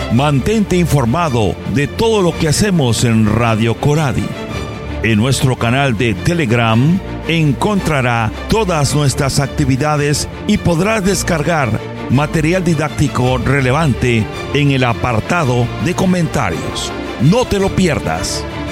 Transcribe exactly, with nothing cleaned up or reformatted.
Mantente informado de todo lo que hacemos en Radio Coradi. En nuestro canal de Telegram encontrará todas nuestras actividades y podrás descargar material didáctico relevante en el apartado de comentarios. No te lo pierdas.